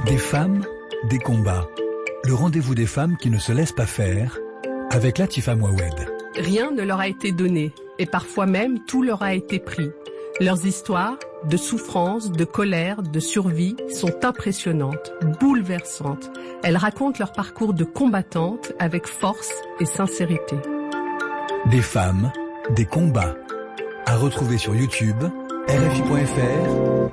Des femmes, des combats. Le rendez-vous des femmes qui ne se laissent pas faire avec Latifa Mouawed. Rien ne leur a été donné et parfois même tout leur a été pris. Leurs histoires de souffrance, de colère, de survie sont impressionnantes, bouleversantes. Elles racontent leur parcours de combattantes avec force et sincérité. Des femmes, des combats. À retrouver sur YouTube, RFI.fr.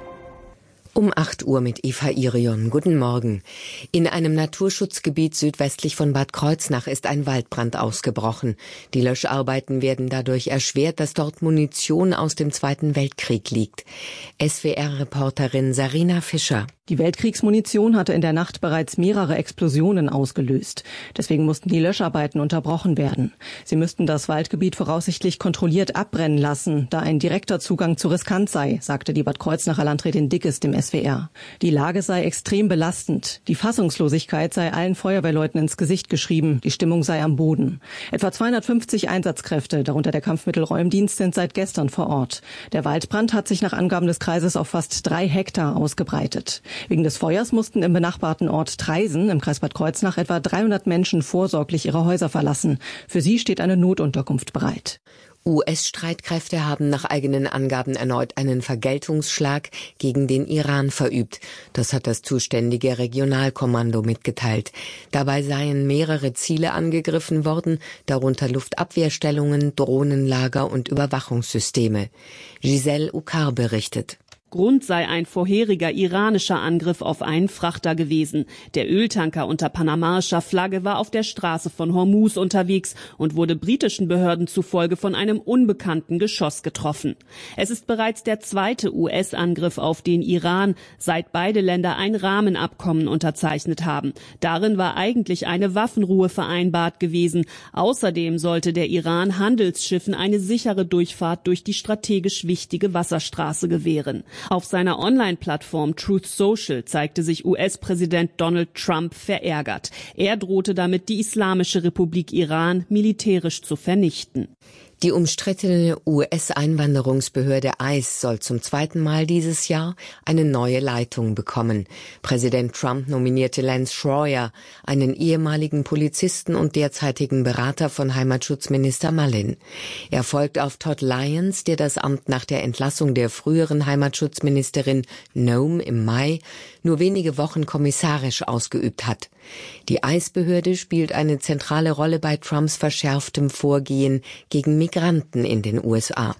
Um 8 Uhr mit Eva Irion. Guten Morgen. In einem Naturschutzgebiet südwestlich von Bad Kreuznach ist ein Waldbrand ausgebrochen. Die Löscharbeiten werden dadurch erschwert, dass dort Munition aus dem Zweiten Weltkrieg liegt. SWR-Reporterin Sarina Fischer. Die Weltkriegsmunition hatte in der Nacht bereits mehrere Explosionen ausgelöst. Deswegen mussten die Löscharbeiten unterbrochen werden. Sie müssten das Waldgebiet voraussichtlich kontrolliert abbrennen lassen, da ein direkter Zugang zu riskant sei, sagte die Bad Kreuznacher Landrätin Dickes dem SWR. Die Lage sei extrem belastend. Die Fassungslosigkeit sei allen Feuerwehrleuten ins Gesicht geschrieben. Die Stimmung sei am Boden. Etwa 250 Einsatzkräfte, darunter der Kampfmittelräumdienst, sind seit gestern vor Ort. Der Waldbrand hat sich nach Angaben des Kreises auf fast 3 Hektar ausgebreitet. Wegen des Feuers mussten im benachbarten Ort Traisen im Kreis Bad Kreuznach etwa 300 Menschen vorsorglich ihre Häuser verlassen. Für sie steht eine Notunterkunft bereit. US-Streitkräfte haben nach eigenen Angaben erneut einen Vergeltungsschlag gegen den Iran verübt. Das hat das zuständige Regionalkommando mitgeteilt. Dabei seien mehrere Ziele angegriffen worden, darunter Luftabwehrstellungen, Drohnenlager und Überwachungssysteme. Giselle Ukar berichtet. Grund sei ein vorheriger iranischer Angriff auf einen Frachter gewesen. Der Öltanker unter panamaischer Flagge war auf der Straße von Hormuz unterwegs und wurde britischen Behörden zufolge von einem unbekannten Geschoss getroffen. Es ist bereits der zweite US-Angriff auf den Iran, seit beide Länder ein Rahmenabkommen unterzeichnet haben. Darin war eigentlich eine Waffenruhe vereinbart gewesen. Außerdem sollte der Iran Handelsschiffen eine sichere Durchfahrt durch die strategisch wichtige Wasserstraße gewähren. Auf seiner Online-Plattform Truth Social zeigte sich US-Präsident Donald Trump verärgert. Er drohte damit, die Islamische Republik Iran militärisch zu vernichten. Die umstrittene US-Einwanderungsbehörde ICE soll zum zweiten Mal dieses Jahr eine neue Leitung bekommen. Präsident Trump nominierte Lance Schroyer, einen ehemaligen Polizisten und derzeitigen Berater von Heimatschutzminister Mullin. Er folgt auf Todd Lyons, der das Amt nach der Entlassung der früheren Heimatschutzministerin Noem im Mai nur wenige Wochen kommissarisch ausgeübt hat. Die ICE-Behörde spielt eine zentrale Rolle bei Trumps verschärftem Vorgehen gegen Migranten in den USA.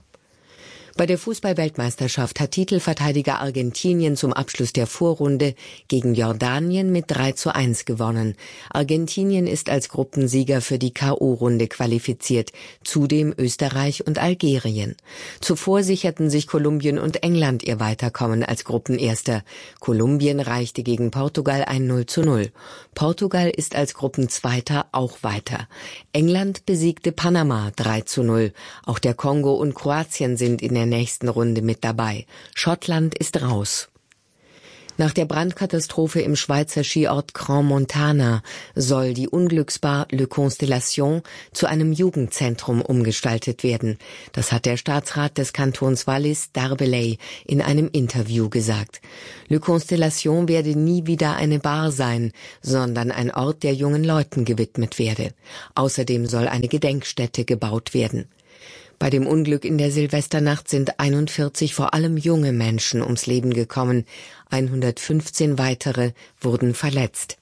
Bei der Fußball-Weltmeisterschaft hat Titelverteidiger Argentinien zum Abschluss der Vorrunde gegen Jordanien mit 3:1 gewonnen. Argentinien ist als Gruppensieger für die K.O.-Runde qualifiziert, zudem Österreich und Algerien. Zuvor sicherten sich Kolumbien und England ihr Weiterkommen als Gruppenerster. Kolumbien reichte gegen Portugal ein 0:0. Portugal ist als Gruppenzweiter auch weiter. England besiegte Panama 3:0. Auch der Kongo und Kroatien sind in der nächsten Runde mit dabei. Schottland ist raus. Nach der Brandkatastrophe im Schweizer Skiort Crans-Montana soll die Unglücksbar Le Constellation zu einem Jugendzentrum umgestaltet werden. Das hat der Staatsrat des Kantons Wallis, Darbelay, in einem Interview gesagt. Le Constellation werde nie wieder eine Bar sein, sondern ein Ort, der jungen Leuten gewidmet werde. Außerdem soll eine Gedenkstätte gebaut werden. Bei dem Unglück in der Silvesternacht sind 41 vor allem junge Menschen ums Leben gekommen. 115 weitere wurden verletzt.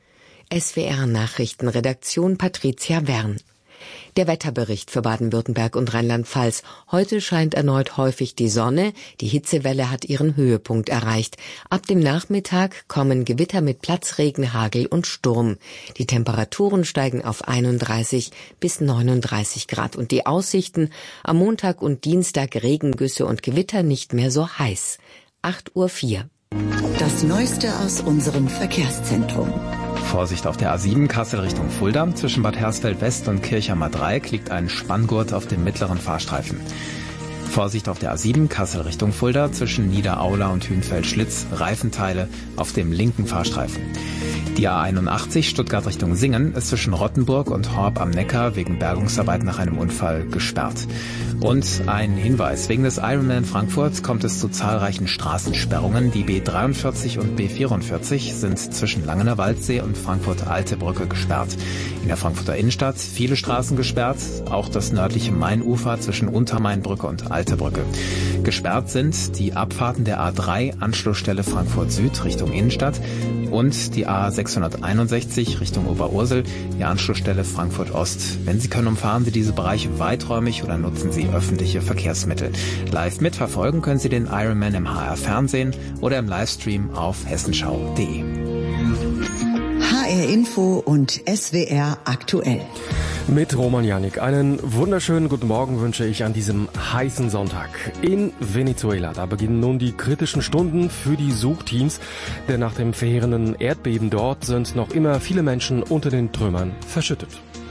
SWR-Nachrichtenredaktion Patricia Wern. Der Wetterbericht für Baden-Württemberg und Rheinland-Pfalz. Heute scheint erneut häufig die Sonne. Die Hitzewelle hat ihren Höhepunkt erreicht. Ab dem Nachmittag kommen Gewitter mit Platzregen, Hagel und Sturm. Die Temperaturen steigen auf 31 bis 39 Grad. Und die Aussichten: am Montag und Dienstag Regengüsse und Gewitter, nicht mehr so heiß. 8:04 Uhr. Das Neueste aus unserem Verkehrszentrum. Vorsicht auf der A7 Kassel Richtung Fulda. Zwischen Bad Hersfeld West und Kirchhammer Dreieck liegt ein Spanngurt auf dem mittleren Fahrstreifen. Vorsicht auf der A7 Kassel Richtung Fulda. Zwischen Niederaula und Hünfeld-Schlitz Reifenteile auf dem linken Fahrstreifen. Die A81 Stuttgart Richtung Singen ist zwischen Rottenburg und Horb am Neckar wegen Bergungsarbeit nach einem Unfall gesperrt. Und ein Hinweis. Wegen des Ironman Frankfurt kommt es zu zahlreichen Straßensperrungen. Die B43 und B44 sind zwischen Langener Waldsee und Frankfurt-Alte Brücke gesperrt. In der Frankfurter Innenstadt viele Straßen gesperrt, auch das nördliche Mainufer zwischen Untermainbrücke und Alte Brücke. Gesperrt sind die Abfahrten der A3 Anschlussstelle Frankfurt Süd Richtung Innenstadt und die A661 Richtung Oberursel, die Anschlussstelle Frankfurt Ost. Wenn Sie können, umfahren Sie diese Bereiche weiträumig oder nutzen Sie öffentliche Verkehrsmittel. Live mitverfolgen können Sie den Ironman im HR Fernsehen oder im Livestream auf hessenschau.de. HR Info und SWR aktuell. Mit Roman Janik. Einen wunderschönen guten Morgen wünsche ich an diesem heißen Sonntag. In Venezuela, da beginnen nun die kritischen Stunden für die Suchteams, denn nach dem verheerenden Erdbeben dort sind noch immer viele Menschen unter den Trümmern verschüttet.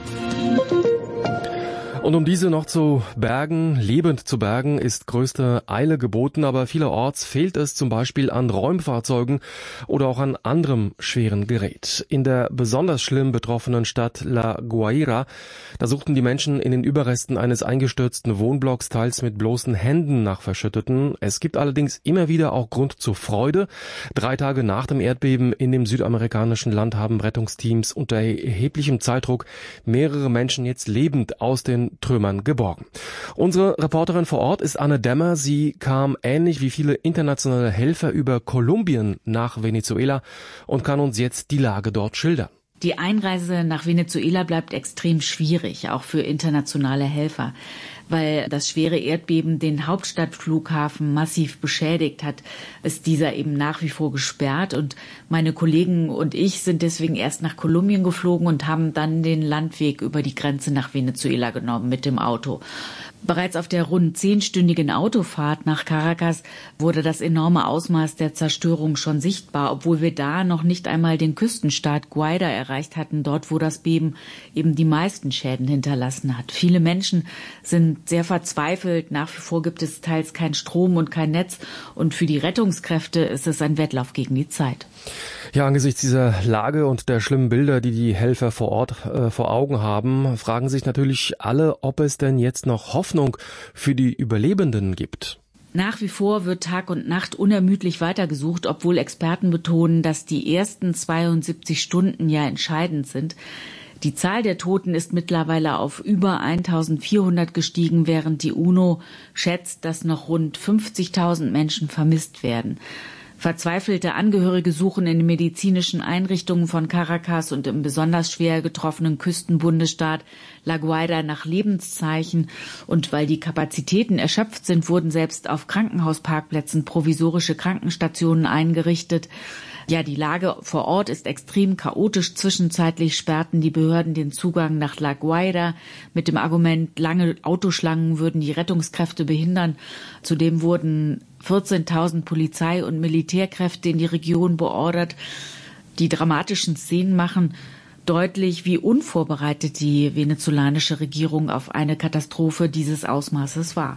Und um diese noch zu bergen, lebend zu bergen, ist größte Eile geboten, aber vielerorts fehlt es zum Beispiel an Räumfahrzeugen oder auch an anderem schweren Gerät. In der besonders schlimm betroffenen Stadt La Guaira, da suchten die Menschen in den Überresten eines eingestürzten Wohnblocks teils mit bloßen Händen nach Verschütteten. Es gibt allerdings immer wieder auch Grund zur Freude. 3 Tage nach dem Erdbeben in dem südamerikanischen Land haben Rettungsteams unter erheblichem Zeitdruck mehrere Menschen jetzt lebend aus den Trümmern geborgen. Unsere Reporterin vor Ort ist Anne Dämmer. Sie kam ähnlich wie viele internationale Helfer über Kolumbien nach Venezuela und kann uns jetzt die Lage dort schildern. Die Einreise nach Venezuela bleibt extrem schwierig, auch für internationale Helfer, weil das schwere Erdbeben den Hauptstadtflughafen massiv beschädigt hat, ist dieser eben nach wie vor gesperrt. Und meine Kollegen und ich sind deswegen erst nach Kolumbien geflogen und haben dann den Landweg über die Grenze nach Venezuela genommen mit dem Auto. Bereits auf der rund 10-stündigen Autofahrt nach Caracas wurde das enorme Ausmaß der Zerstörung schon sichtbar, obwohl wir da noch nicht einmal den Küstenstaat Guaira erreicht hatten, dort wo das Beben eben die meisten Schäden hinterlassen hat. Viele Menschen sind sehr verzweifelt, nach wie vor gibt es teils keinen Strom und kein Netz und für die Rettungskräfte ist es ein Wettlauf gegen die Zeit. Ja, angesichts dieser Lage und der schlimmen Bilder, die die Helfer vor Ort vor Augen haben, fragen sich natürlich alle, ob es denn jetzt noch Hoffnung für die Überlebenden gibt. Nach wie vor wird Tag und Nacht unermüdlich weitergesucht, obwohl Experten betonen, dass die ersten 72 Stunden ja entscheidend sind. Die Zahl der Toten ist mittlerweile auf über 1.400 gestiegen, während die UNO schätzt, dass noch rund 50.000 Menschen vermisst werden. Verzweifelte Angehörige suchen in den medizinischen Einrichtungen von Caracas und im besonders schwer getroffenen Küstenbundesstaat La Guaira nach Lebenszeichen. Und weil die Kapazitäten erschöpft sind, wurden selbst auf Krankenhausparkplätzen provisorische Krankenstationen eingerichtet. Ja, die Lage vor Ort ist extrem chaotisch. Zwischenzeitlich sperrten die Behörden den Zugang nach La Guaira mit dem Argument, lange Autoschlangen würden die Rettungskräfte behindern. Zudem wurden 14.000 Polizei- und Militärkräfte in die Region beordert. Die dramatischen Szenen machen deutlich, wie unvorbereitet die venezolanische Regierung auf eine Katastrophe dieses Ausmaßes war.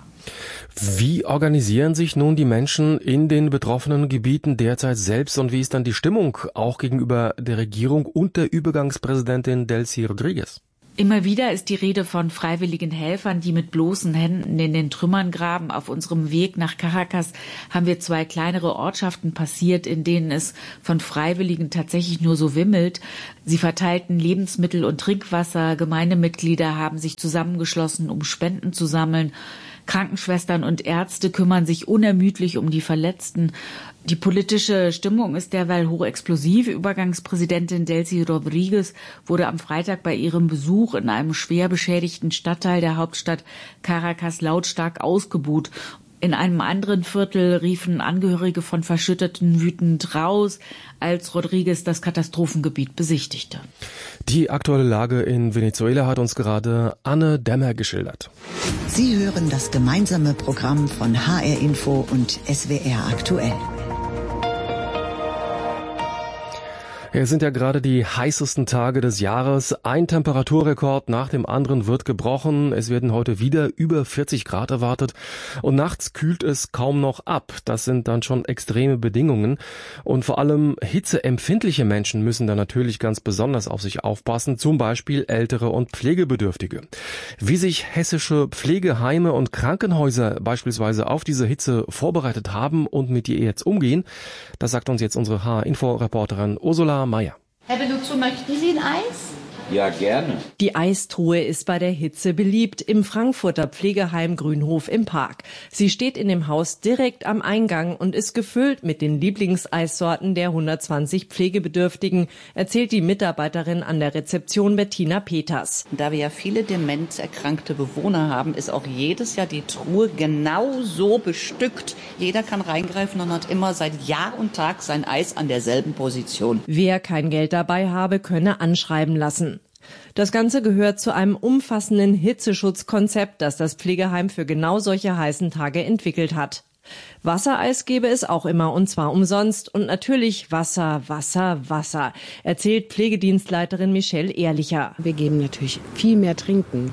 Wie organisieren sich nun die Menschen in den betroffenen Gebieten derzeit selbst und wie ist dann die Stimmung auch gegenüber der Regierung und der Übergangspräsidentin Delcy Rodriguez? Immer wieder ist die Rede von freiwilligen Helfern, die mit bloßen Händen in den Trümmern graben. Auf unserem Weg nach Caracas haben wir 2 kleinere Ortschaften passiert, in denen es von Freiwilligen tatsächlich nur so wimmelt. Sie verteilten Lebensmittel und Trinkwasser. Gemeindemitglieder haben sich zusammengeschlossen, um Spenden zu sammeln. Krankenschwestern und Ärzte kümmern sich unermüdlich um die Verletzten. Die politische Stimmung ist derweil hochexplosiv. Übergangspräsidentin Delcy Rodriguez wurde am Freitag bei ihrem Besuch in einem schwer beschädigten Stadtteil der Hauptstadt Caracas lautstark ausgebuht. In einem anderen Viertel riefen Angehörige von Verschütteten wütend raus, als Rodriguez das Katastrophengebiet besichtigte. Die aktuelle Lage in Venezuela hat uns gerade Anne Dämmer geschildert. Sie hören das gemeinsame Programm von HR Info und SWR aktuell. Es sind ja gerade die heißesten Tage des Jahres. Ein Temperaturrekord nach dem anderen wird gebrochen. Es werden heute wieder über 40 Grad erwartet. Und nachts kühlt es kaum noch ab. Das sind dann schon extreme Bedingungen. Und vor allem hitzeempfindliche Menschen müssen da natürlich ganz besonders auf sich aufpassen. Zum Beispiel Ältere und Pflegebedürftige. Wie sich hessische Pflegeheime und Krankenhäuser beispielsweise auf diese Hitze vorbereitet haben und mit ihr jetzt umgehen, das sagt uns jetzt unsere HR-Info-Reporterin Ursula Meier. Herr Beluzzo, möchten Sie ein Eis? Ja, gerne. Die Eistruhe ist bei der Hitze beliebt im Frankfurter Pflegeheim Grünhof im Park. Sie steht in dem Haus direkt am Eingang und ist gefüllt mit den Lieblingseissorten der 120 Pflegebedürftigen, erzählt die Mitarbeiterin an der Rezeption Bettina Peters. Da wir ja viele demenzerkrankte Bewohner haben, ist auch jedes Jahr die Truhe genau so bestückt. Jeder kann reingreifen und hat immer seit Jahr und Tag sein Eis an derselben Position. Wer kein Geld dabei habe, könne anschreiben lassen. Das Ganze gehört zu einem umfassenden Hitzeschutzkonzept, das das Pflegeheim für genau solche heißen Tage entwickelt hat. Wassereis gebe es auch immer, und zwar umsonst. Und natürlich Wasser, Wasser, Wasser, erzählt Pflegedienstleiterin Michelle Ehrlicher. Wir geben natürlich viel mehr trinken.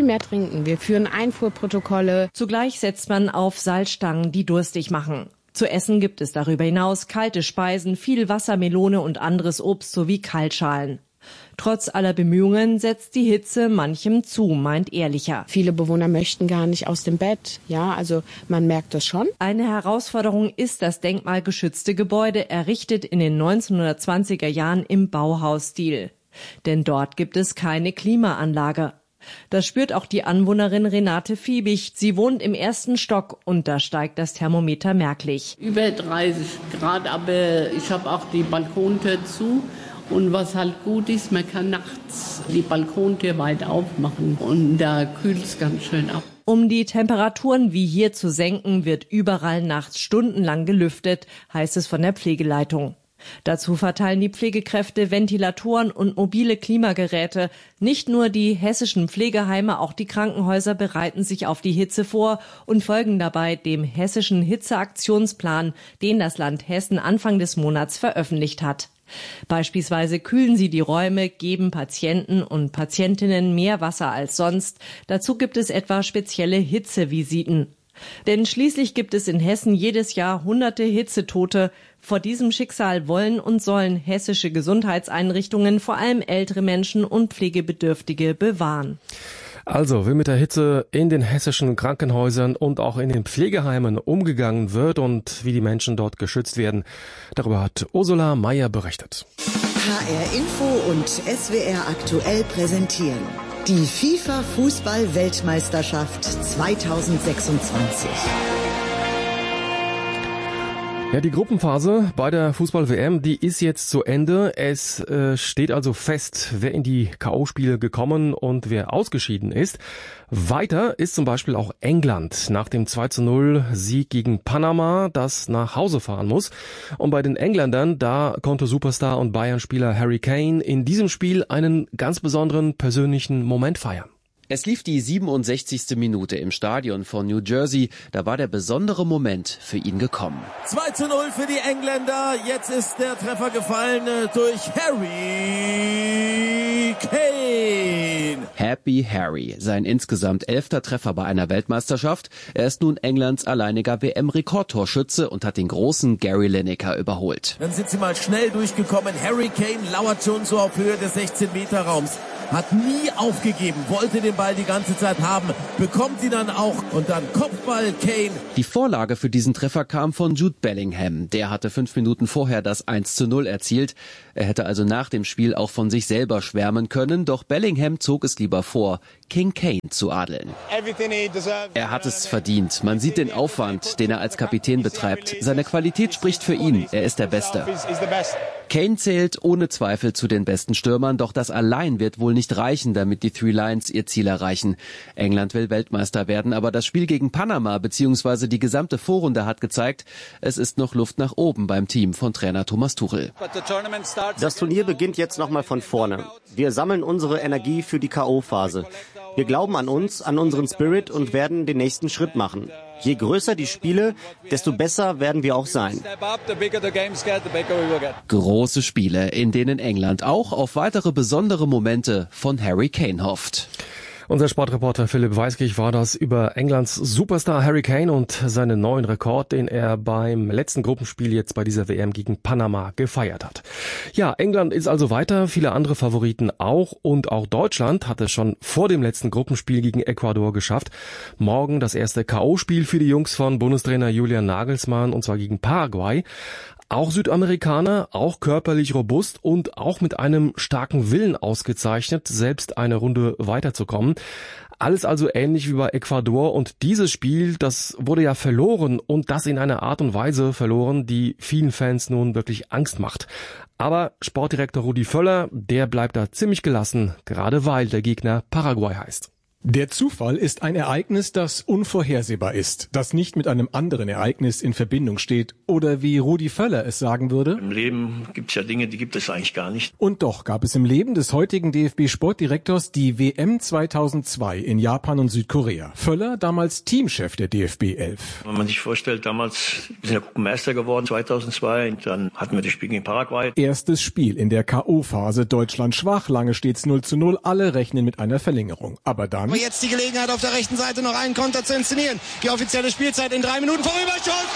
Wir führen Einfuhrprotokolle. Zugleich setzt man auf Salzstangen, die durstig machen. Zu essen gibt es darüber hinaus kalte Speisen, viel Wassermelone und anderes Obst sowie Kaltschalen. Trotz aller Bemühungen setzt die Hitze manchem zu, meint Ehrlicher. Viele Bewohner möchten gar nicht aus dem Bett. Ja, also man merkt das schon. Eine Herausforderung ist das denkmalgeschützte Gebäude, errichtet in den 1920er Jahren im Bauhausstil. Denn dort gibt es keine Klimaanlage. Das spürt auch die Anwohnerin Renate Fiebig. Sie wohnt im 1. Stock und da steigt das Thermometer merklich. Über 30 Grad, aber ich habe auch die Balkontür zu. Und was halt gut ist, man kann nachts die Balkontür weit aufmachen und da kühlt es ganz schön ab. Um die Temperaturen wie hier zu senken, wird überall nachts stundenlang gelüftet, heißt es von der Pflegeleitung. Dazu verteilen die Pflegekräfte Ventilatoren und mobile Klimageräte. Nicht nur die hessischen Pflegeheime, auch die Krankenhäuser bereiten sich auf die Hitze vor und folgen dabei dem hessischen Hitzeaktionsplan, den das Land Hessen Anfang des Monats veröffentlicht hat. Beispielsweise kühlen sie die Räume, geben Patienten und Patientinnen mehr Wasser als sonst. Dazu gibt es etwa spezielle Hitzevisiten. Denn schließlich gibt es in Hessen jedes Jahr hunderte Hitzetote. Vor diesem Schicksal wollen und sollen hessische Gesundheitseinrichtungen vor allem ältere Menschen und Pflegebedürftige bewahren. Also, wie mit der Hitze in den hessischen Krankenhäusern und auch in den Pflegeheimen umgegangen wird und wie die Menschen dort geschützt werden, darüber hat Ursula Meier berichtet. HR Info und SWR aktuell präsentieren die FIFA-Fußball-Weltmeisterschaft 2026. Ja, die Gruppenphase bei der Fußball-WM, die ist jetzt zu Ende. Es steht also fest, wer in die K.O.-Spiele gekommen und wer ausgeschieden ist. Weiter ist zum Beispiel auch England nach dem 2:0 Sieg gegen Panama, das nach Hause fahren muss. Und bei den Engländern, da konnte Superstar und Bayern-Spieler Harry Kane in diesem Spiel einen ganz besonderen persönlichen Moment feiern. Es lief die 67. Minute im Stadion von New Jersey. Da war der besondere Moment für ihn gekommen. 2:0 für die Engländer. Jetzt ist der Treffer gefallen durch Harry Kane. Happy Harry, sein insgesamt 11. Treffer bei einer Weltmeisterschaft. Er ist nun Englands alleiniger WM-Rekordtorschütze und hat den großen Gary Lineker überholt. Dann sind sie mal schnell durchgekommen. Harry Kane lauert schon so auf Höhe des 16-Meter-Raums. Hat nie aufgegeben, wollte den Ball die ganze Zeit haben, bekommt ihn dann auch und dann Kopfball Kane. Die Vorlage für diesen Treffer kam von Jude Bellingham. Der hatte 5 Minuten vorher das 1:0 erzielt. Er hätte also nach dem Spiel auch von sich selber schwärmen können, doch Bellingham zog es lieber vor, King Kane zu adeln. Er hat es verdient. Man sieht den Aufwand, den er als Kapitän betreibt. Seine Qualität spricht für ihn. Er ist der Beste. Kane zählt ohne Zweifel zu den besten Stürmern, doch das allein wird wohl nicht reichen, damit die Three Lions ihr Ziel erreichen. England will Weltmeister werden, aber das Spiel gegen Panama bzw. die gesamte Vorrunde hat gezeigt, es ist noch Luft nach oben beim Team von Trainer Thomas Tuchel. Das Turnier beginnt jetzt nochmal von vorne. Wir sammeln unsere Energie für die K.O.-Phase. Wir glauben an uns, an unseren Spirit und werden den nächsten Schritt machen. Je größer die Spiele, desto besser werden wir auch sein. Große Spiele, in denen England auch auf weitere besondere Momente von Harry Kane hofft. Unser Sportreporter Philipp Weiskirch war das über Englands Superstar Harry Kane und seinen neuen Rekord, den er beim letzten Gruppenspiel jetzt bei dieser WM gegen Panama gefeiert hat. Ja, England ist also weiter, viele andere Favoriten auch und auch Deutschland hat es schon vor dem letzten Gruppenspiel gegen Ecuador geschafft. Morgen das erste K.O.-Spiel für die Jungs von Bundestrainer Julian Nagelsmann und zwar gegen Paraguay. Auch Südamerikaner, auch körperlich robust und auch mit einem starken Willen ausgezeichnet, selbst eine Runde weiterzukommen. Alles also ähnlich wie bei Ecuador und dieses Spiel, das wurde ja verloren und das in einer Art und Weise verloren, die vielen Fans nun wirklich Angst macht. Aber Sportdirektor Rudi Völler, der bleibt da ziemlich gelassen, gerade weil der Gegner Paraguay heißt. Der Zufall ist ein Ereignis, das unvorhersehbar ist, das nicht mit einem anderen Ereignis in Verbindung steht oder wie Rudi Völler es sagen würde. Im Leben gibt es ja Dinge, die gibt es eigentlich gar nicht. Und doch gab es im Leben des heutigen DFB-Sportdirektors die WM 2002 in Japan und Südkorea. Völler, damals Teamchef der DFB 11. Wenn man sich vorstellt, damals sind wir Gruppenmeister geworden 2002 und dann hatten wir das Spiel gegen Paraguay. Erstes Spiel in der K.O.-Phase, Deutschland schwach, lange steht's 0:0, alle rechnen mit einer Verlängerung. Aber dann... Jetzt die Gelegenheit auf der rechten Seite noch einen Konter zu inszenieren. Die offizielle Spielzeit in 3 Minuten vorüber. Tor!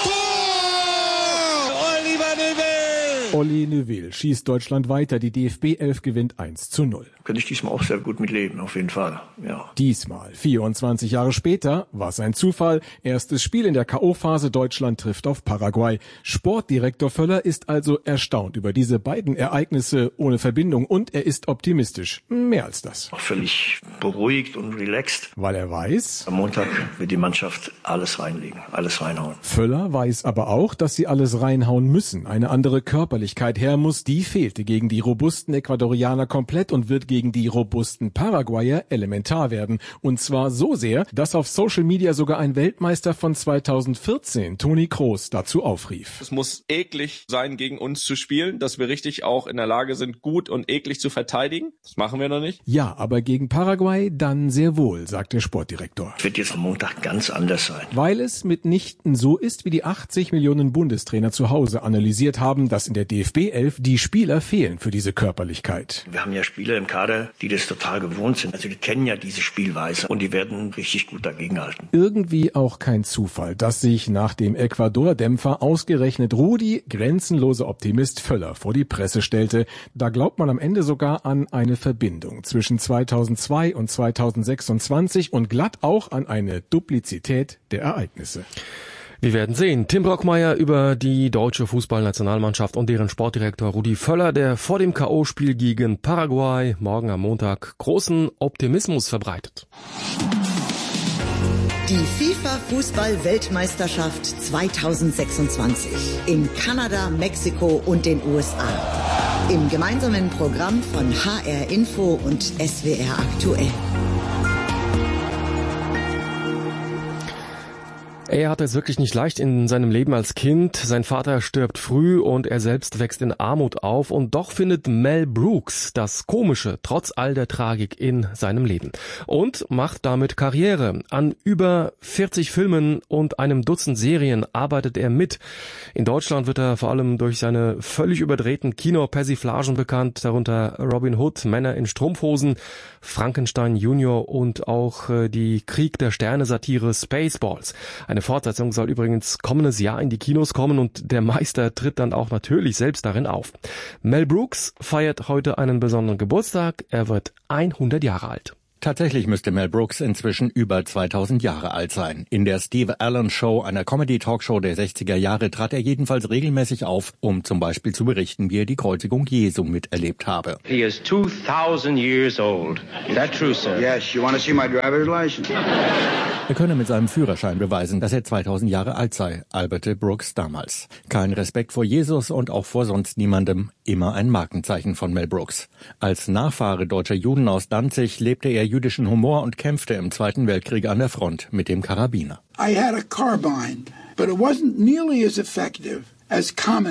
Oliver Neuville! Olli Neuville schießt Deutschland weiter. Die DFB 11 gewinnt 1:0. Könnte ich diesmal auch sehr gut mitleben, auf jeden Fall. Ja. Diesmal, 24 Jahre später, war es ein Zufall. Erstes Spiel in der K.O.-Phase, Deutschland trifft auf Paraguay. Sportdirektor Völler ist also erstaunt über diese beiden Ereignisse ohne Verbindung und er ist optimistisch. Mehr als das. Auch völlig beruhigt und relaxed. Weil er weiß, am Montag wird die Mannschaft alles reinlegen, alles reinhauen. Völler weiß aber auch, dass sie alles reinhauen müssen. Eine andere Körperlichkeit her muss, die fehlte gegen die robusten Ecuadorianer komplett und wird gegen die robusten Paraguayer elementar werden. Und zwar so sehr, dass auf Social Media sogar ein Weltmeister von 2014, Toni Kroos, dazu aufrief. Es muss eklig sein, gegen uns zu spielen, dass wir richtig auch in der Lage sind, gut und eklig zu verteidigen. Das machen wir noch nicht. Ja, aber gegen Paraguay dann sehr wohl, sagt der Sportdirektor. Wird jetzt am Montag ganz anders sein. Weil es mitnichten so ist, wie die 80 Millionen Bundestrainer zu Hause analysiert haben, dass in der DFB 11 die Spieler fehlen für diese Körperlichkeit. Wir haben ja Spieler im Kader, die das total gewohnt sind. Also die kennen ja diese Spielweise und die werden richtig gut dagegenhalten. Irgendwie auch kein Zufall, dass sich nach dem Ecuador-Dämpfer ausgerechnet Rudi, grenzenloser Optimist Völler, vor die Presse stellte. Da glaubt man am Ende sogar an eine Verbindung zwischen 2002 und 2026 und glatt auch an eine Duplizität der Ereignisse. Wir werden sehen. Tim Brockmeier über die deutsche Fußballnationalmannschaft und deren Sportdirektor Rudi Völler, der vor dem K.O.-Spiel gegen Paraguay morgen am Montag großen Optimismus verbreitet. Die FIFA-Fußball-Weltmeisterschaft 2026 in Kanada, Mexiko und den USA. Im gemeinsamen Programm von HR Info und SWR Aktuell. Er hat es wirklich nicht leicht in seinem Leben als Kind. Sein Vater stirbt früh und er selbst wächst in Armut auf. Und doch findet Mel Brooks das Komische trotz all der Tragik in seinem Leben. Und macht damit Karriere. An über 40 Filmen und einem Dutzend Serien arbeitet er mit. In Deutschland wird er vor allem durch seine völlig überdrehten Kino-Persiflagen bekannt. Darunter Robin Hood, Männer in Strumpfhosen, Frankenstein Junior und auch die Krieg der Sterne-Satire Spaceballs. Eine Fortsetzung soll übrigens kommendes Jahr in die Kinos kommen und der Meister tritt dann auch natürlich selbst darin auf. Mel Brooks feiert heute einen besonderen Geburtstag. Er wird 100 Jahre alt. Tatsächlich müsste Mel Brooks inzwischen über 2000 Jahre alt sein. In der Steve Allen Show, einer Comedy-Talkshow der 60er Jahre, trat er jedenfalls regelmäßig auf, um zum Beispiel zu berichten, wie er die Kreuzigung Jesu miterlebt habe. He is 2000 years old. Is that true, sir? Yes, you want to see my driver's license? Er könne mit seinem Führerschein beweisen, dass er 2000 Jahre alt sei, alberte Brooks damals. Kein Respekt vor Jesus und auch vor sonst niemandem, immer ein Markenzeichen von Mel Brooks. Als Nachfahre deutscher Juden aus Danzig lebte er jüdischen Humor und kämpfte im Zweiten Weltkrieg an der Front mit dem Karabiner. I had a carbine, but it wasn't nearly as effective as comedy.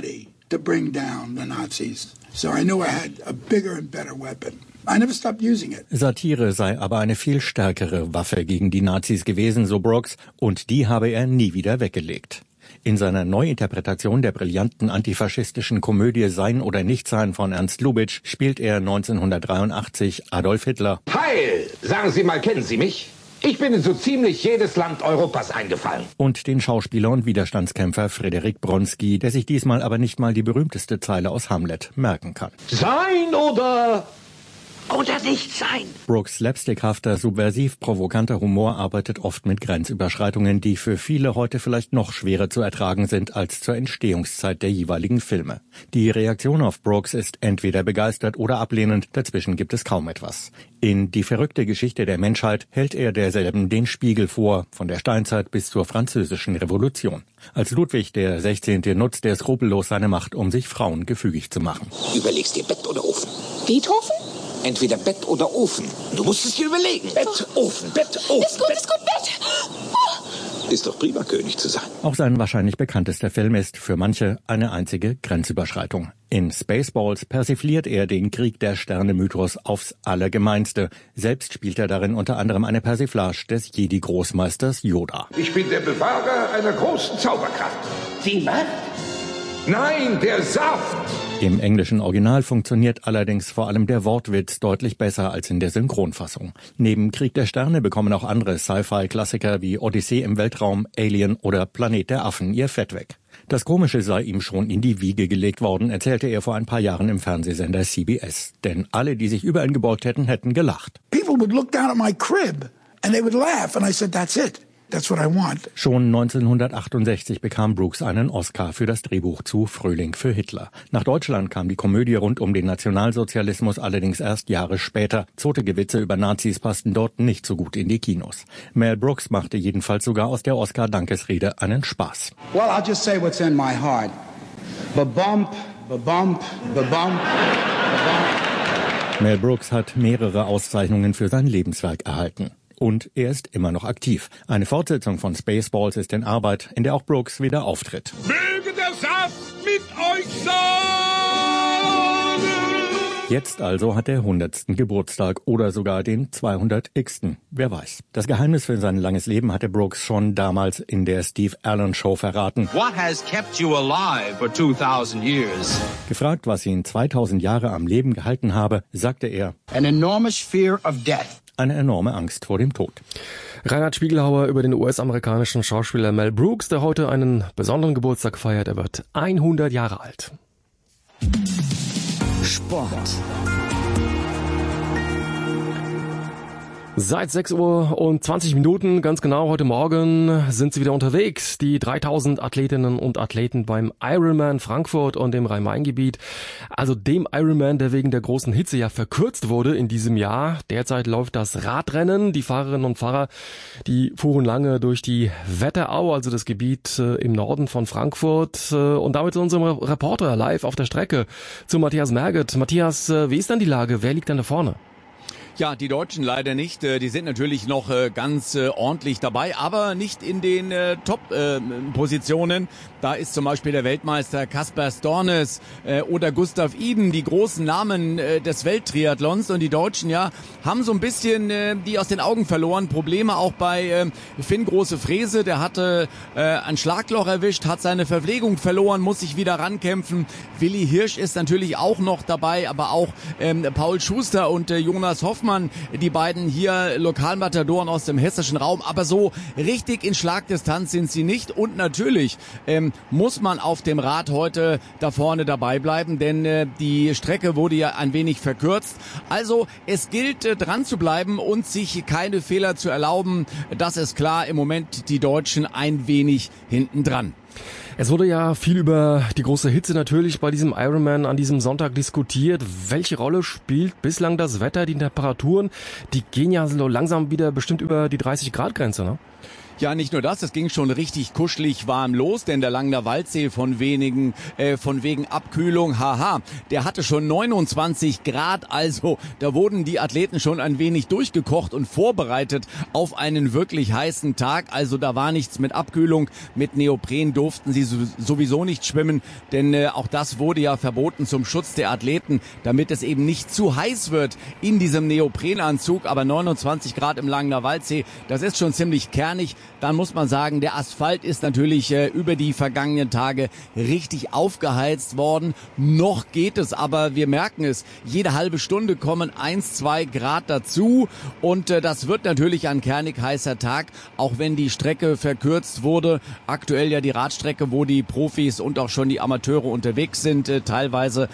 to bring down the Nazis. So I knew I had a bigger and better weapon. I never stopped using it. Satire sei aber eine viel stärkere Waffe gegen die Nazis gewesen, so Brooks, und die habe er nie wieder weggelegt. In seiner Neuinterpretation der brillanten antifaschistischen Komödie Sein oder Nichtsein von Ernst Lubitsch spielt er 1983 Adolf Hitler. Heil! Sagen Sie mal, kennen Sie mich? Ich bin in so ziemlich jedes Land Europas eingefallen. Und den Schauspieler und Widerstandskämpfer Frederik Bronski, der sich diesmal aber nicht mal die berühmteste Zeile aus Hamlet merken kann. Sein oder nicht sein. Brooks slapstickhafter, subversiv provokanter Humor arbeitet oft mit Grenzüberschreitungen, die für viele heute vielleicht noch schwerer zu ertragen sind als zur Entstehungszeit der jeweiligen Filme. Die Reaktion auf Brooks ist entweder begeistert oder ablehnend, dazwischen gibt es kaum etwas. In Die verrückte Geschichte der Menschheit hält er derselben den Spiegel vor, von der Steinzeit bis zur Französischen Revolution. Als Ludwig der 16. nutzt er skrupellos seine Macht, um sich Frauen gefügig zu machen. Überlegst dir Bett oder Ofen? Beethoven? Entweder Bett oder Ofen. Du musst es dir überlegen. Bett, Ofen, Bett, Ofen. Ist gut, Bett. Ist doch prima, König zu sein. Auch sein wahrscheinlich bekanntester Film ist für manche eine einzige Grenzüberschreitung. In Spaceballs persifliert er den Krieg der Sterne-Mythos aufs Allergemeinste. Selbst spielt er darin unter anderem eine Persiflage des Jedi-Großmeisters Yoda. Ich bin der Bewahrer einer großen Zauberkraft. Die Macht? Nein, der Saft! Im englischen Original funktioniert allerdings vor allem der Wortwitz deutlich besser als in der Synchronfassung. Neben Krieg der Sterne bekommen auch andere Sci-Fi-Klassiker wie Odyssee im Weltraum, Alien oder Planet der Affen ihr Fett weg. Das Komische sei ihm schon in die Wiege gelegt worden, erzählte er vor ein paar Jahren im Fernsehsender CBS. Denn alle, die sich über ihn gebeugt hätten, hätten gelacht. People would look down at my crib and they would laugh and I said, that's it. That's what I want. Schon 1968 bekam Brooks einen Oscar für das Drehbuch zu Frühling für Hitler. Nach Deutschland kam die Komödie rund um den Nationalsozialismus allerdings erst Jahre später. Zotige Witze über Nazis passten dort nicht so gut in die Kinos. Mel Brooks machte jedenfalls sogar aus der Oscar-Dankesrede einen Spaß. Well, I'll just say what's in my heart. Ba-bump, ba-bump, ba-bump, ba-bump. Mel Brooks hat mehrere Auszeichnungen für sein Lebenswerk erhalten. Und er ist immer noch aktiv. Eine Fortsetzung von Spaceballs ist in Arbeit, in der auch Brooks wieder auftritt. Möge der Saft mit euch sein! Jetzt also hat er 100. Geburtstag oder sogar den 200x. Wer weiß. Das Geheimnis für sein langes Leben hatte Brooks schon damals in der Steve Allen Show verraten. What has kept you alive for 2000 years? Gefragt, was ihn 2000 Jahre am Leben gehalten habe, sagte er: An enormous fear of death. Eine enorme Angst vor dem Tod. Reinhard Spiegelhauer über den US-amerikanischen Schauspieler Mel Brooks, der heute einen besonderen Geburtstag feiert. Er wird 100 Jahre alt. Sport. Seit 6:20 Uhr, ganz genau heute Morgen, sind sie wieder unterwegs. Die 3000 Athletinnen und Athleten beim Ironman Frankfurt und dem Rhein-Main-Gebiet. Also dem Ironman, der wegen der großen Hitze ja verkürzt wurde in diesem Jahr. Derzeit läuft das Radrennen. Die Fahrerinnen und Fahrer, die fuhren lange durch die Wetterau, also das Gebiet im Norden von Frankfurt. Und damit zu unserem Reporter live auf der Strecke, zu Matthias Merget. Matthias, wie ist denn die Lage? Wer liegt denn da vorne? Ja, die Deutschen leider nicht. Die sind natürlich noch ganz ordentlich dabei, aber nicht in den Top-Positionen. Da ist zum Beispiel der Weltmeister Kasper Stornes oder Gustav Iden, die großen Namen des Welttriathlons. Und die Deutschen, ja, haben so ein bisschen die aus den Augen verloren. Probleme auch bei Finn Große-Frese. Der hatte ein Schlagloch erwischt, hat seine Verpflegung verloren, muss sich wieder rankämpfen. Willi Hirsch ist natürlich auch noch dabei, aber auch Paul Schuster und Jonas Hoffmann, die beiden hier Lokalmatadoren aus dem hessischen Raum, aber so richtig in Schlagdistanz sind sie nicht. Und natürlich muss man auf dem Rad heute da vorne dabei bleiben, denn die Strecke wurde ja ein wenig verkürzt. Also es gilt dran zu bleiben und sich keine Fehler zu erlauben. Das ist klar, im Moment die Deutschen ein wenig hinten dran. Es wurde ja viel über die große Hitze natürlich bei diesem Ironman an diesem Sonntag diskutiert. Welche Rolle spielt bislang das Wetter, die Temperaturen? Die gehen ja so langsam wieder bestimmt über die 30-Grad-Grenze, ne? Ja, nicht nur das, es ging schon richtig kuschelig warm los, denn der Langner Waldsee von wegen Abkühlung, der hatte schon 29 Grad, also da wurden die Athleten schon ein wenig durchgekocht und vorbereitet auf einen wirklich heißen Tag, also da war nichts mit Abkühlung, mit Neopren durften sie sowieso nicht schwimmen, denn auch das wurde ja verboten zum Schutz der Athleten, damit es eben nicht zu heiß wird in diesem Neoprenanzug, aber 29 Grad im Langner Waldsee, das ist schon ziemlich kernig. Dann muss man sagen, der Asphalt ist natürlich über die vergangenen Tage richtig aufgeheizt worden. Noch geht es, aber wir merken es, jede halbe Stunde kommen 1-2 Grad dazu und das wird natürlich ein kernig heißer Tag, auch wenn die Strecke verkürzt wurde. Aktuell ja die Radstrecke, wo die Profis und auch schon die Amateure unterwegs sind, teilweise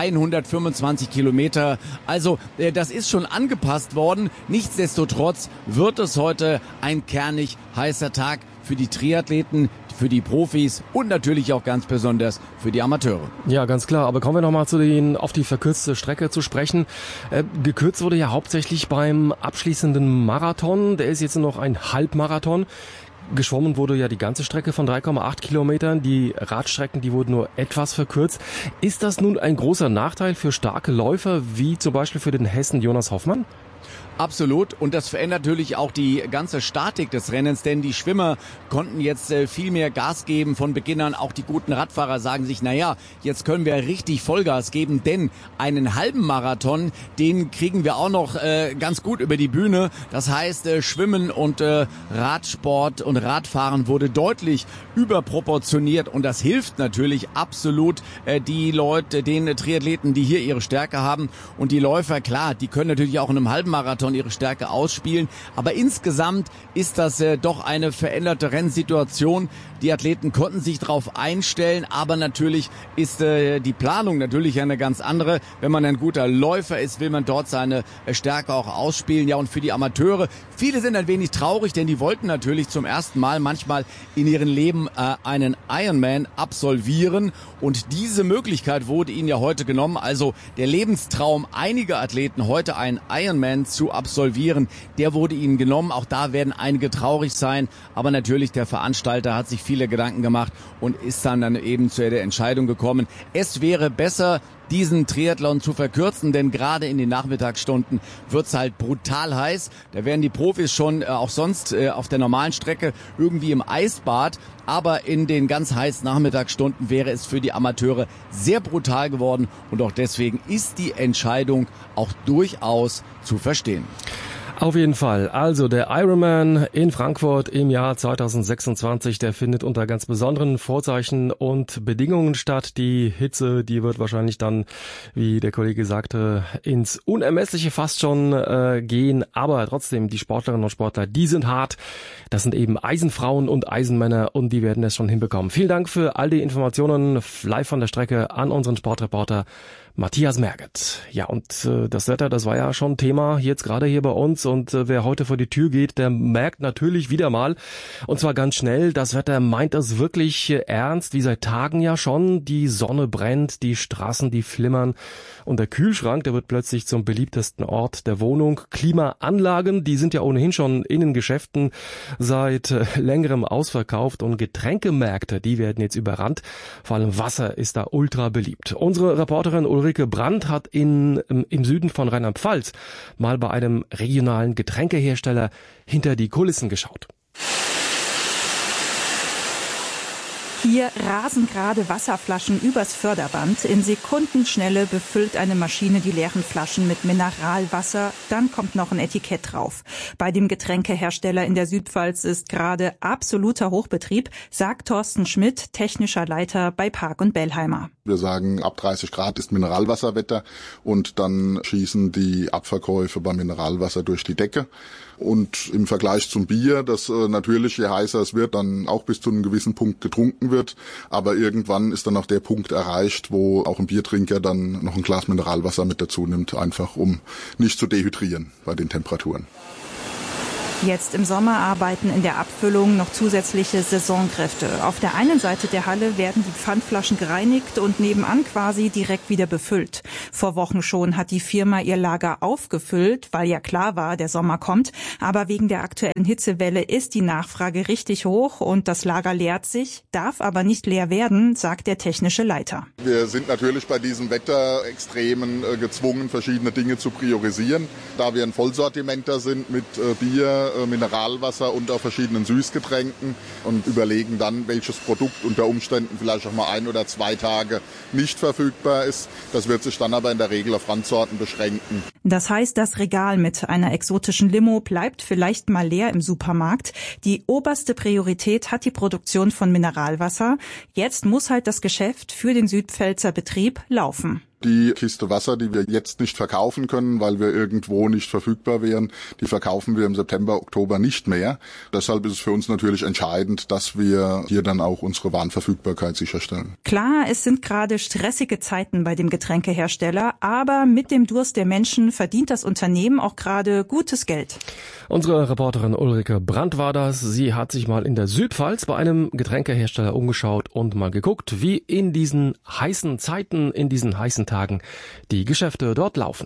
125 Kilometer. Also das ist schon angepasst worden. Nichtsdestotrotz wird es heute ein kernig heißer Tag für die Triathleten, für die Profis und natürlich auch ganz besonders für die Amateure. Ja, ganz klar. Aber kommen wir nochmal auf die verkürzte Strecke zu sprechen. Gekürzt wurde ja hauptsächlich beim abschließenden Marathon. Der ist jetzt nur noch ein Halbmarathon. Geschwommen wurde ja die ganze Strecke von 3,8 Kilometern. Die Radstrecken, die wurden nur etwas verkürzt. Ist das nun ein großer Nachteil für starke Läufer, wie zum Beispiel für den Hessen Jonas Hoffmann? Absolut. Und das verändert natürlich auch die ganze Statik des Rennens, denn die Schwimmer konnten jetzt viel mehr Gas geben von Beginn an. Auch die guten Radfahrer sagen sich, naja, jetzt können wir richtig Vollgas geben, denn einen halben Marathon, den kriegen wir auch noch ganz gut über die Bühne. Das heißt, Schwimmen und Radsport und Radfahren wurde deutlich überproportioniert und das hilft natürlich absolut die Leute, den Triathleten, die hier ihre Stärke haben. Und die Läufer, klar, die können natürlich auch in einem halben Marathon ihre Stärke ausspielen. Aber insgesamt ist das doch eine veränderte Rennsituation. Die Athleten konnten sich darauf einstellen, aber natürlich ist die Planung natürlich eine ganz andere. Wenn man ein guter Läufer ist, will man dort seine Stärke auch ausspielen. Ja, und für die Amateure, viele sind ein wenig traurig, denn die wollten natürlich zum ersten Mal manchmal in ihrem Leben einen Ironman absolvieren. Und diese Möglichkeit wurde ihnen ja heute genommen. Also der Lebenstraum einiger Athleten, heute einen Ironman zu absolvieren, der wurde ihnen genommen. Auch da werden einige traurig sein. Aber natürlich der Veranstalter hat sich viele Gedanken gemacht und ist dann eben zu der Entscheidung gekommen. Es wäre besser, diesen Triathlon zu verkürzen, denn gerade in den Nachmittagsstunden wird's halt brutal heiß. Da wären die Profis schon auch sonst auf der normalen Strecke irgendwie im Eisbad, aber in den ganz heißen Nachmittagsstunden wäre es für die Amateure sehr brutal geworden und auch deswegen ist die Entscheidung auch durchaus zu verstehen. Auf jeden Fall. Also der Ironman in Frankfurt im Jahr 2026, der findet unter ganz besonderen Vorzeichen und Bedingungen statt. Die Hitze, die wird wahrscheinlich dann, wie der Kollege sagte, ins Unermessliche fast schon gehen. Aber trotzdem, die Sportlerinnen und Sportler, die sind hart. Das sind eben Eisenfrauen und Eisenmänner und die werden es schon hinbekommen. Vielen Dank für all die Informationen live von der Strecke an unseren Sportreporter Matthias Merget. Ja, und das Wetter, das war ja schon Thema jetzt gerade hier bei uns und wer heute vor die Tür geht, der merkt natürlich wieder mal, und zwar ganz schnell, das Wetter meint es wirklich ernst, wie seit Tagen ja schon. Die Sonne brennt, die Straßen, die flimmern und der Kühlschrank, der wird plötzlich zum beliebtesten Ort der Wohnung. Klimaanlagen, die sind ja ohnehin schon in den Geschäften seit längerem ausverkauft und Getränkemärkte, die werden jetzt überrannt. Vor allem Wasser ist da ultra beliebt. Unsere Reporterin Ulrike Brandt hat im Süden von Rheinland-Pfalz mal bei einem regionalen Getränkehersteller hinter die Kulissen geschaut. Hier rasen gerade Wasserflaschen übers Förderband. In Sekundenschnelle befüllt eine Maschine die leeren Flaschen mit Mineralwasser. Dann kommt noch ein Etikett drauf. Bei dem Getränkehersteller in der Südpfalz ist gerade absoluter Hochbetrieb, sagt Thorsten Schmidt, technischer Leiter bei Park und Bellheimer. Wir sagen, ab 30 Grad ist Mineralwasserwetter und dann schießen die Abverkäufe beim Mineralwasser durch die Decke. Und im Vergleich zum Bier, das natürlich, je heißer es wird, dann auch bis zu einem gewissen Punkt getrunken wird. Aber irgendwann ist dann auch der Punkt erreicht, wo auch ein Biertrinker dann noch ein Glas Mineralwasser mit dazu nimmt, einfach um nicht zu dehydrieren bei den Temperaturen. Jetzt im Sommer arbeiten in der Abfüllung noch zusätzliche Saisonkräfte. Auf der einen Seite der Halle werden die Pfandflaschen gereinigt und nebenan quasi direkt wieder befüllt. Vor Wochen schon hat die Firma ihr Lager aufgefüllt, weil ja klar war, der Sommer kommt. Aber wegen der aktuellen Hitzewelle ist die Nachfrage richtig hoch und das Lager leert sich, darf aber nicht leer werden, sagt der technische Leiter. Wir sind natürlich bei diesen Wetterextremen gezwungen, verschiedene Dinge zu priorisieren. Da wir ein Vollsortimenter sind mit Bier, Mineralwasser und auch verschiedenen Süßgetränken und überlegen dann, welches Produkt unter Umständen vielleicht auch mal 1 oder 2 Tage nicht verfügbar ist. Das wird sich dann aber in der Regel auf Randsorten beschränken. Das heißt, das Regal mit einer exotischen Limo bleibt vielleicht mal leer im Supermarkt. Die oberste Priorität hat die Produktion von Mineralwasser. Jetzt muss halt das Geschäft für den Südpfälzer Betrieb laufen. Die Kiste Wasser, die wir jetzt nicht verkaufen können, weil wir irgendwo nicht verfügbar wären, die verkaufen wir im September, Oktober nicht mehr. Deshalb ist es für uns natürlich entscheidend, dass wir hier dann auch unsere Warenverfügbarkeit sicherstellen. Klar, es sind gerade stressige Zeiten bei dem Getränkehersteller, aber mit dem Durst der Menschen verdient das Unternehmen auch gerade gutes Geld. Unsere Reporterin Ulrike Brandt war das. Sie hat sich mal in der Südpfalz bei einem Getränkehersteller umgeschaut und mal geguckt, wie in diesen heißen Zeiten, in diesen heißen Tagen die Geschäfte dort laufen.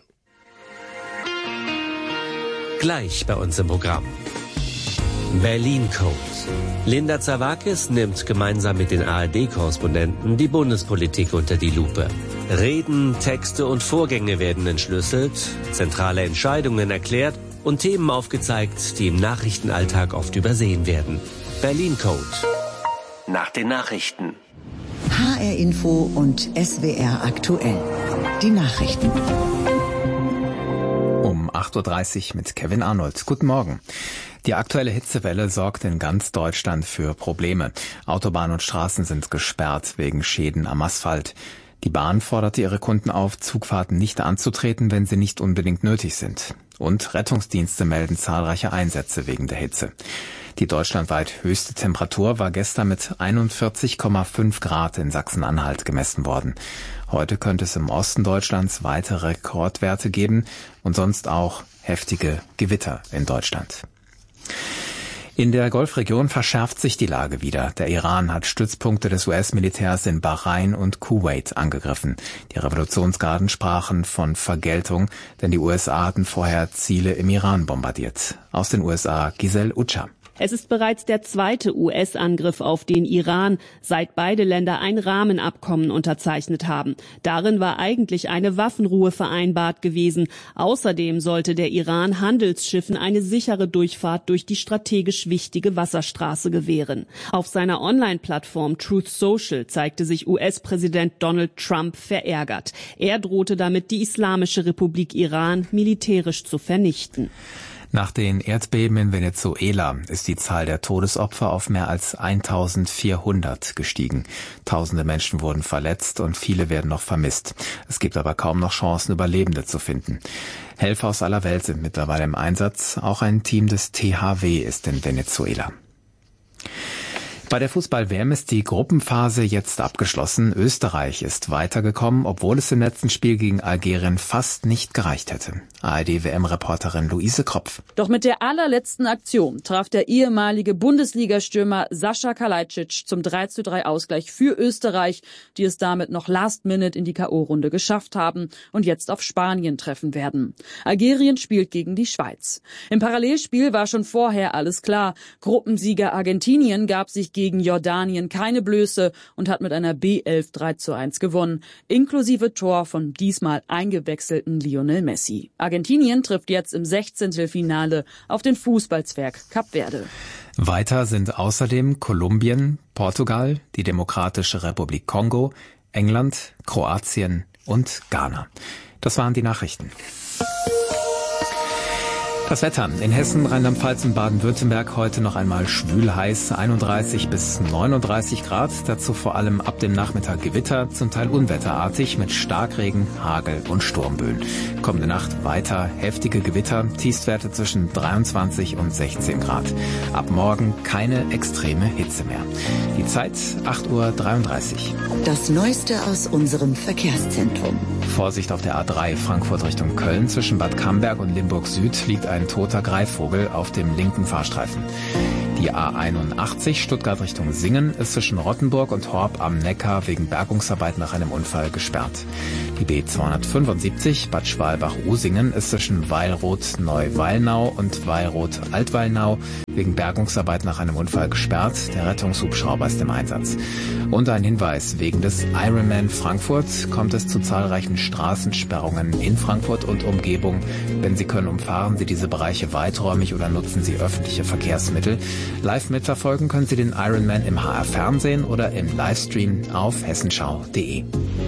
Gleich bei uns im Programm. Berlin Code. Linda Zerwakis nimmt gemeinsam mit den ARD-Korrespondenten die Bundespolitik unter die Lupe. Reden, Texte und Vorgänge werden entschlüsselt, zentrale Entscheidungen erklärt und Themen aufgezeigt, die im Nachrichtenalltag oft übersehen werden. Berlin Code. Nach den Nachrichten. HR Info und SWR aktuell. Die Nachrichten. Um 8.30 Uhr mit Kevin Arnold. Guten Morgen. Die aktuelle Hitzewelle sorgt in ganz Deutschland für Probleme. Autobahnen und Straßen sind gesperrt wegen Schäden am Asphalt. Die Bahn forderte ihre Kunden auf, Zugfahrten nicht anzutreten, wenn sie nicht unbedingt nötig sind. Und Rettungsdienste melden zahlreiche Einsätze wegen der Hitze. Die deutschlandweit höchste Temperatur war gestern mit 41,5 Grad in Sachsen-Anhalt gemessen worden. Heute könnte es im Osten Deutschlands weitere Rekordwerte geben und sonst auch heftige Gewitter in Deutschland. In der Golfregion verschärft sich die Lage wieder. Der Iran hat Stützpunkte des US-Militärs in Bahrain und Kuwait angegriffen. Die Revolutionsgarden sprachen von Vergeltung, denn die USA hatten vorher Ziele im Iran bombardiert. Aus den USA Giselle Utscha. Es ist bereits der zweite US-Angriff auf den Iran, seit beide Länder ein Rahmenabkommen unterzeichnet haben. Darin war eigentlich eine Waffenruhe vereinbart gewesen. Außerdem sollte der Iran Handelsschiffen eine sichere Durchfahrt durch die strategisch wichtige Wasserstraße gewähren. Auf seiner Online-Plattform Truth Social zeigte sich US-Präsident Donald Trump verärgert. Er drohte damit, die Islamische Republik Iran militärisch zu vernichten. Nach den Erdbeben in Venezuela ist die Zahl der Todesopfer auf mehr als 1400 gestiegen. Tausende Menschen wurden verletzt und viele werden noch vermisst. Es gibt aber kaum noch Chancen, Überlebende zu finden. Helfer aus aller Welt sind mittlerweile im Einsatz. Auch ein Team des THW ist in Venezuela. Bei der Fußball-WM ist die Gruppenphase jetzt abgeschlossen. Österreich ist weitergekommen, obwohl es im letzten Spiel gegen Algerien fast nicht gereicht hätte. ARD-WM-Reporterin Luise Kropf. Doch mit der allerletzten Aktion traf der ehemalige Bundesligastürmer Sascha Kalajdzic zum 3:3 Ausgleich für Österreich, die es damit noch last minute in die K.O.-Runde geschafft haben und jetzt auf Spanien treffen werden. Algerien spielt gegen die Schweiz. Im Parallelspiel war schon vorher alles klar. Gruppensieger Argentinien gab sich gegen Jordanien keine Blöße und hat mit einer B11 3:1 gewonnen, inklusive Tor von diesmal eingewechselten Lionel Messi. Argentinien trifft jetzt im 16. Finale auf den Fußballzwerg Kap Verde. Weiter sind außerdem Kolumbien, Portugal, die Demokratische Republik Kongo, England, Kroatien und Ghana. Das waren die Nachrichten. Das Wetter. In Hessen, Rheinland-Pfalz und Baden-Württemberg heute noch einmal schwül heiß, 31 bis 39 Grad. Dazu vor allem ab dem Nachmittag Gewitter, zum Teil unwetterartig mit Starkregen, Hagel und Sturmböen. Kommende Nacht weiter heftige Gewitter, Tiefstwerte zwischen 23 und 16 Grad. Ab morgen keine extreme Hitze mehr. Die Zeit 8:33 Uhr. Das Neueste aus unserem Verkehrszentrum. Vorsicht auf der A3 Frankfurt Richtung Köln. Zwischen Bad Camberg und Limburg Süd liegt ein toter Greifvogel auf dem linken Fahrstreifen. Die A81 Stuttgart Richtung Singen ist zwischen Rottenburg und Horb am Neckar wegen Bergungsarbeit nach einem Unfall gesperrt. Die B275 Bad Schwalbach-Usingen ist zwischen Weilroth-Neuweilnau und Weilroth-Altweilnau wegen Bergungsarbeit nach einem Unfall gesperrt. Der Rettungshubschrauber ist im Einsatz. Und ein Hinweis: Wegen des Ironman Frankfurt kommt es zu zahlreichen Straßensperrungen in Frankfurt und Umgebung. Wenn Sie können, umfahren Sie diese Bereiche weiträumig oder nutzen Sie öffentliche Verkehrsmittel. Live mitverfolgen können Sie den Ironman im HR Fernsehen oder im Livestream auf hessenschau.de.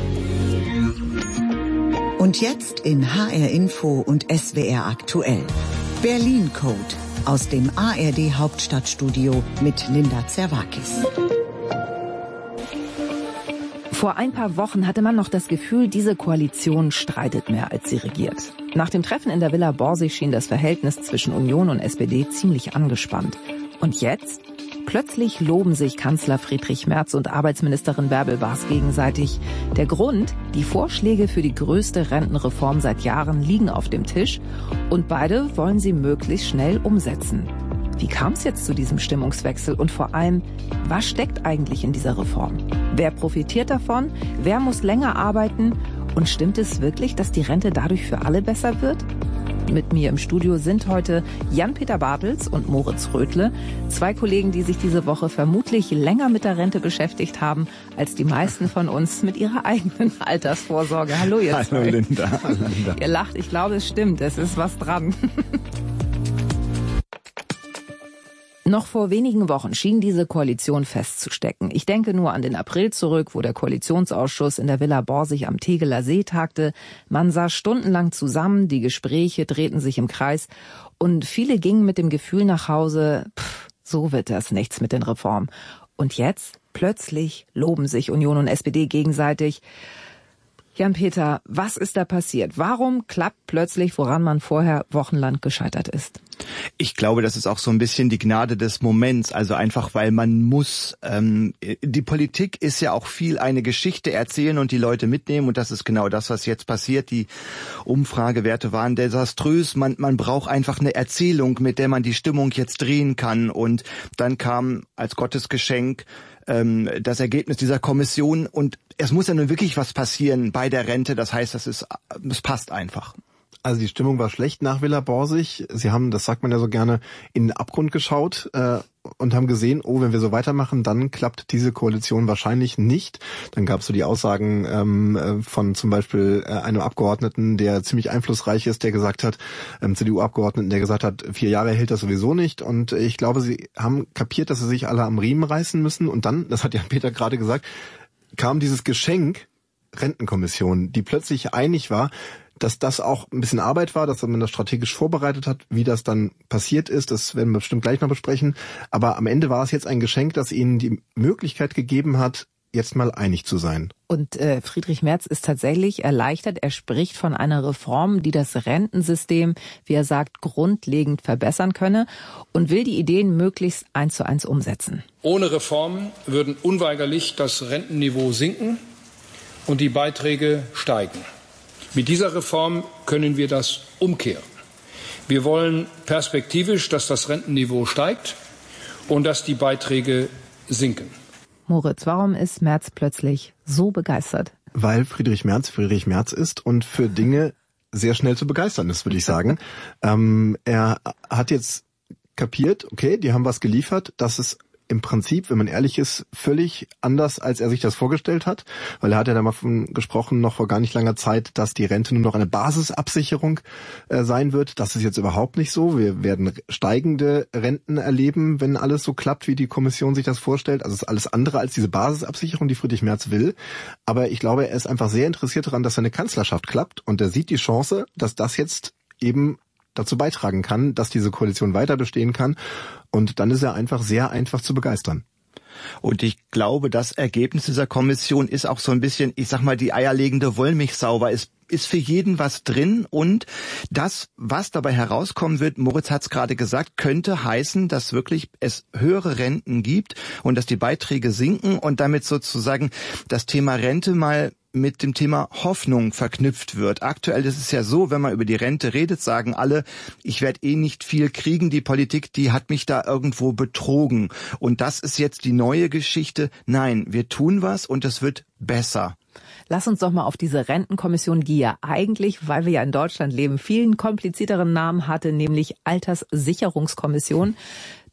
Und jetzt in HR Info und SWR aktuell. Berlin Code aus dem ARD Hauptstadtstudio mit Linda Zerwakis. Vor ein paar Wochen hatte man noch das Gefühl, diese Koalition streitet mehr, als sie regiert. Nach dem Treffen in der Villa Borsig schien das Verhältnis zwischen Union und SPD ziemlich angespannt. Und jetzt? Plötzlich loben sich Kanzler Friedrich Merz und Arbeitsministerin Bärbel Baas gegenseitig. Der Grund? Die Vorschläge für die größte Rentenreform seit Jahren liegen auf dem Tisch und beide wollen sie möglichst schnell umsetzen. Wie kam es jetzt zu diesem Stimmungswechsel und vor allem, was steckt eigentlich in dieser Reform? Wer profitiert davon? Wer muss länger arbeiten? Und stimmt es wirklich, dass die Rente dadurch für alle besser wird? Mit mir im Studio sind heute Jan-Peter Bartels und Moritz Rödle, zwei Kollegen, die sich diese Woche vermutlich länger mit der Rente beschäftigt haben, als die meisten von uns mit ihrer eigenen Altersvorsorge. Hallo ihr zwei. Hallo Linda. Ihr lacht, ich glaube es stimmt, es ist was dran. Noch vor wenigen Wochen schien diese Koalition festzustecken. Ich denke nur an den April zurück, wo der Koalitionsausschuss in der Villa Borsig am Tegeler See tagte. Man saß stundenlang zusammen, die Gespräche drehten sich im Kreis und viele gingen mit dem Gefühl nach Hause, so wird das nichts mit den Reformen. Und jetzt, plötzlich, loben sich Union und SPD gegenseitig. Jan-Peter, was ist da passiert? Warum klappt plötzlich, woran man vorher wochenlang gescheitert ist? Ich glaube, das ist auch so ein bisschen die Gnade des Moments, also einfach, weil man muss. Die Politik ist ja auch viel eine Geschichte erzählen und die Leute mitnehmen und das ist genau das, was jetzt passiert. Die Umfragewerte waren desaströs. Man braucht einfach eine Erzählung, mit der man die Stimmung jetzt drehen kann und dann kam als Gottesgeschenk das Ergebnis dieser Kommission und es muss ja nun wirklich was passieren bei der Rente. Das heißt, es passt einfach. Also die Stimmung war schlecht nach Villa Borsig. Sie haben, das sagt man ja so gerne, in den Abgrund geschaut und haben gesehen, oh, wenn wir so weitermachen, dann klappt diese Koalition wahrscheinlich nicht. Dann gab es so die Aussagen von zum Beispiel einem Abgeordneten, der ziemlich einflussreich ist, der gesagt hat, CDU-Abgeordneten, der gesagt hat, 4 Jahre hält das sowieso nicht. Und ich glaube, sie haben kapiert, dass sie sich alle am Riemen reißen müssen. Und dann, das hat Jan-Peter gerade gesagt, kam dieses Geschenk Rentenkommission, die plötzlich einig war, dass das auch ein bisschen Arbeit war, dass man das strategisch vorbereitet hat, wie das dann passiert ist, das werden wir bestimmt gleich noch besprechen. Aber am Ende war es jetzt ein Geschenk, das ihnen die Möglichkeit gegeben hat, jetzt mal einig zu sein. Und Friedrich Merz ist tatsächlich erleichtert. Er spricht von einer Reform, die das Rentensystem, wie er sagt, grundlegend verbessern könne und will die Ideen möglichst 1:1 umsetzen. Ohne Reform würden unweigerlich das Rentenniveau sinken und die Beiträge steigen. Mit dieser Reform können wir das umkehren. Wir wollen perspektivisch, dass das Rentenniveau steigt und dass die Beiträge sinken. Moritz, warum ist Merz plötzlich so begeistert? Weil Friedrich Merz ist und für Dinge sehr schnell zu begeistern ist, würde ich sagen. Er hat jetzt kapiert, okay, die haben was geliefert, das ist im Prinzip, wenn man ehrlich ist, völlig anders, als er sich das vorgestellt hat. Weil er hat ja da mal von gesprochen, noch vor gar nicht langer Zeit, dass die Rente nur noch eine Basisabsicherung sein wird. Das ist jetzt überhaupt nicht so. Wir werden steigende Renten erleben, wenn alles so klappt, wie die Kommission sich das vorstellt. Also es ist alles andere als diese Basisabsicherung, die Friedrich Merz will. Aber ich glaube, er ist einfach sehr interessiert daran, dass seine Kanzlerschaft klappt. Und er sieht die Chance, dass das jetzt eben dazu beitragen kann, dass diese Koalition weiter bestehen kann. Und dann ist er einfach sehr einfach zu begeistern. Und ich glaube, das Ergebnis dieser Kommission ist auch so ein bisschen, ich sag mal, die eierlegende Wollmilchsau, weil es ist für jeden was drin und das, was dabei herauskommen wird, Moritz hat es gerade gesagt, könnte heißen, dass wirklich es höhere Renten gibt und dass die Beiträge sinken und damit sozusagen das Thema Rente mal mit dem Thema Hoffnung verknüpft wird. Aktuell ist es ja so, wenn man über die Rente redet, sagen alle, ich werde nicht viel kriegen, die Politik, die hat mich da irgendwo betrogen. Und das ist jetzt die neue Geschichte. Nein, wir tun was und es wird besser. Lass uns doch mal auf diese Rentenkommission, die ja eigentlich, weil wir ja in Deutschland leben, vielen komplizierteren Namen hatte, nämlich Alterssicherungskommission.